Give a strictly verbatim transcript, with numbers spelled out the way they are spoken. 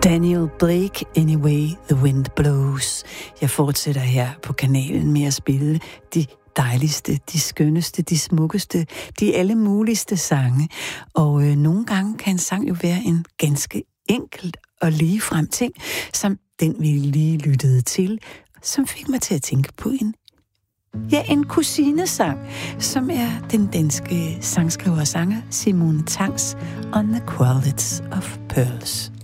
Daniel Blake, Anyway the Wind Blows. Jeg fortsætter her på kanalen med at spille de dejligste, de skønneste, de smukkeste, de alle muligste sange. Og øh, nogle gange kan en sang jo være en ganske enkelt og ligefrem ting, som den vi lige lyttede til, som fik mig til at tænke på en Ja, en kusinesang, som er den danske sangskriver og sanger Simone Tangs On the Quality of Pearls.